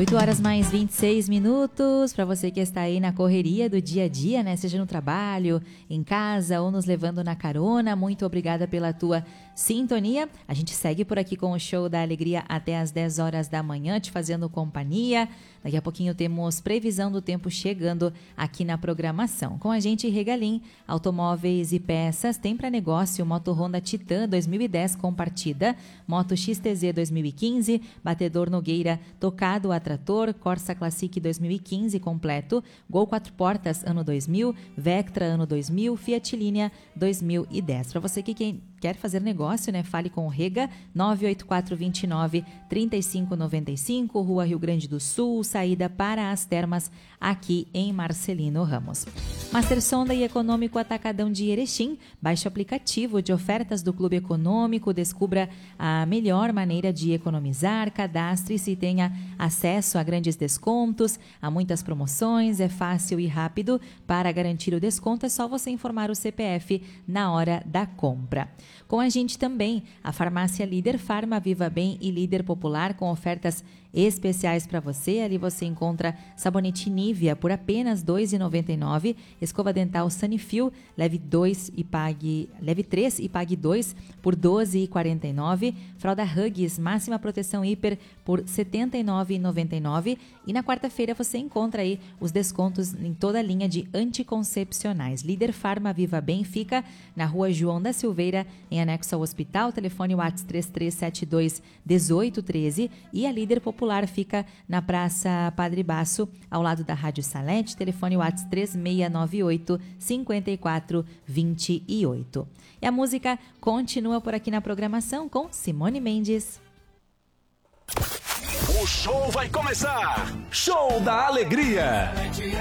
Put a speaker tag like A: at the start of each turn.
A: 8 horas mais 26 minutos, para você que está aí na correria do dia a dia, né? Seja no trabalho, em casa ou nos levando na carona, muito obrigada pela tua sintonia. A gente segue por aqui com o Show da Alegria até as 10 horas da manhã, te fazendo companhia. Daqui a pouquinho temos previsão do tempo chegando aqui na programação. Com a gente, Regalim, automóveis e peças, tem para negócio Moto Honda Titan 2010 com partida, Moto XTZ 2015, batedor Nogueira tocado a trator, Corsa Classic 2015 completo, Gol 4 portas ano 2000, Vectra ano 2000, Fiat Linea 2010. Para você que quer fazer negócio, né? Fale com o Rega, 98429-3595, Rua Rio Grande do Sul, saída para as Termas, aqui em Marcelino Ramos. Master Sonda e Econômico Atacadão de Erechim, baixe o aplicativo de ofertas do Clube Econômico, descubra a melhor maneira de economizar, cadastre-se e tenha acesso a grandes descontos, a muitas promoções, é fácil e rápido. Para garantir o desconto é só você informar o CPF na hora da compra. Com a gente também, a farmácia Líder Farma, Viva Bem e Líder Popular com ofertas especiais para você. Ali você encontra sabonete Nivea por apenas R$ 2,99, escova dental Sanifil, leve 3 e pague 2 por R$ 12,49, fralda Huggies máxima proteção hiper por R$ 79,99 e na quarta-feira você encontra aí os descontos em toda a linha de anticoncepcionais. Líder Farma Viva Bem fica na Rua João da Silveira, em anexo ao hospital, telefone WhatsApp 3372 1813 e a Líder Popular fica na Praça Padre Baço, ao lado da Rádio Salete, telefone WhatsApp 3698 5428. E a música continua por aqui na programação com Simone Mendes.
B: O show vai começar! Show da Alegria!